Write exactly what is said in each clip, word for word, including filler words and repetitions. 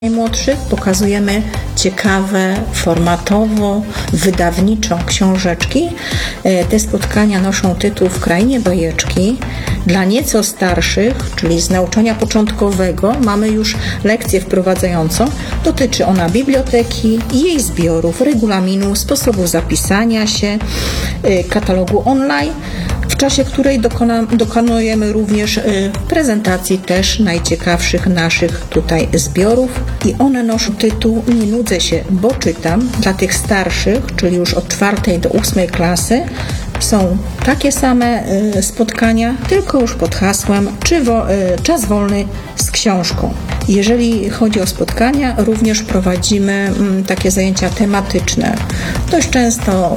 Najmłodszych pokazujemy ciekawe, formatowo, wydawniczo książeczki. Te spotkania noszą tytuł W krainie bajeczki. Dla nieco starszych, czyli z nauczania początkowego, mamy już lekcję wprowadzającą. Dotyczy ona biblioteki, jej zbiorów, regulaminu, sposobu zapisania się, katalogu online, w czasie której dokona, dokonujemy również y, prezentacji też najciekawszych naszych tutaj zbiorów i one noszą tytuł Nie nudzę się, bo czytam. Dla tych starszych, czyli już od czwartej do ósmej klasy, są takie same y, spotkania, tylko już pod hasłem czy wo, y, czas wolny z książką. Jeżeli chodzi o spotkania, również prowadzimy y, takie zajęcia tematyczne. Dość często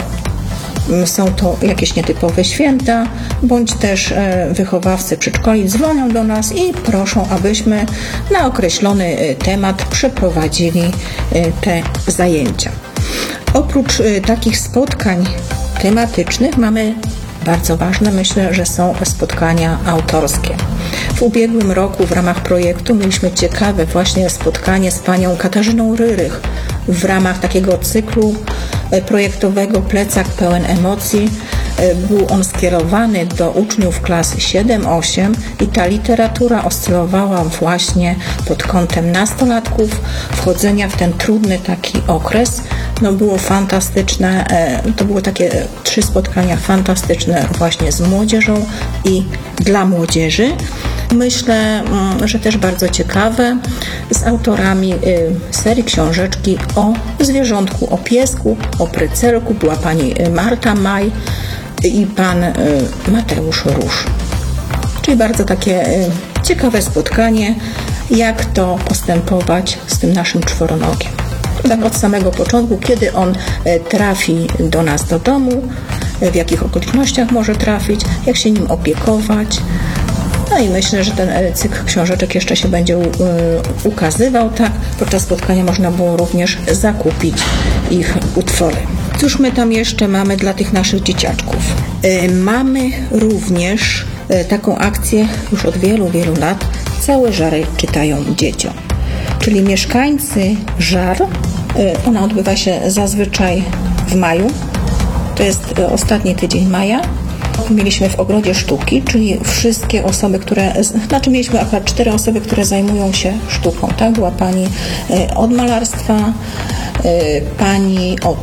są to jakieś nietypowe święta, bądź też wychowawcy przedszkoli dzwonią do nas i proszą, abyśmy na określony temat przeprowadzili te zajęcia. Oprócz takich spotkań tematycznych mamy bardzo ważne, myślę, że są spotkania autorskie. W ubiegłym roku w ramach projektu mieliśmy ciekawe właśnie spotkanie z panią Katarzyną Ryrych w ramach takiego cyklu projektowego Plecak pełen emocji. Był on skierowany do uczniów klas siedem osiem i ta literatura oscylowała właśnie pod kątem nastolatków, wchodzenia w ten trudny taki okres. No było fantastyczne, to były takie trzy spotkania fantastyczne właśnie z młodzieżą i dla młodzieży. Myślę, że też bardzo ciekawe z autorami serii książeczki o zwierzątku, o piesku, o prycelku była pani Marta Maj i pan Mateusz Róż. Czyli bardzo takie ciekawe spotkanie, jak to postępować z tym naszym czworonogiem. Tak od samego początku, kiedy on trafi do nas do domu, w jakich okolicznościach może trafić, jak się nim opiekować. No i myślę, że ten cykl książeczek jeszcze się będzie ukazywał. Tak, podczas spotkania można było również zakupić ich utwory. Cóż my tam jeszcze mamy dla tych naszych dzieciaczków? Mamy również taką akcję już od wielu, wielu lat. Całe Żary czytają dzieciom. Czyli mieszkańcy Żar, ona odbywa się zazwyczaj w maju. To jest ostatni tydzień maja. Mieliśmy w Ogrodzie Sztuki, czyli wszystkie osoby, które, znaczy mieliśmy akurat cztery osoby, które zajmują się sztuką. Tak? Była pani od malarstwa, pani od